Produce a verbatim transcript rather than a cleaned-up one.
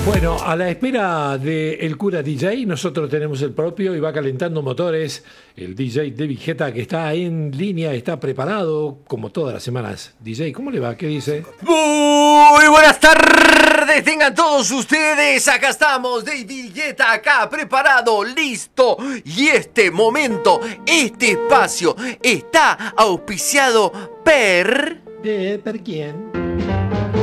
Bueno, a la espera del cura D J, nosotros tenemos el propio y va calentando motores. El D J de Vigeta que está en línea, está preparado como todas las semanas. D J, ¿cómo le va? ¿Qué dice? Muy buenas tardes, tengan todos ustedes. Acá estamos, David Guetta, acá preparado, listo. Y este momento, este espacio está auspiciado per... Eh, ¿Per quién?